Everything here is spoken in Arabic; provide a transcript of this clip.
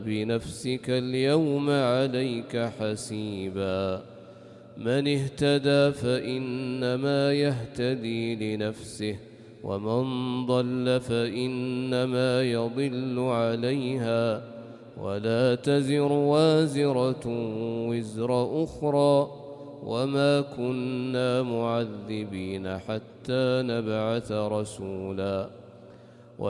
بنفسك اليوم عليك حسيبا. من اهتدى فإنما يهتدي لنفسه، ومن ضل فإنما يضل عليها، ولا تزر وازرة وزر أخرى، وما كنا معذبين حتى نبعث رسولا.